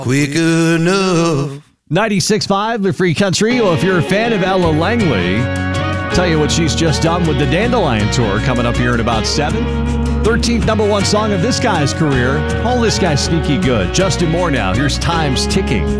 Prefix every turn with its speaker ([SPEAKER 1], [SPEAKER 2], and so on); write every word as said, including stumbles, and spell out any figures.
[SPEAKER 1] quick enough.
[SPEAKER 2] ninety-six point five, the Free Country. Well, if you're a fan of Ella Langley, tell you what she's just done with the Dandelion Tour coming up here in about seven. thirteenth number one song of this guy's career. All this guy's sneaky good. Justin Moore now. Here's Time's Ticking.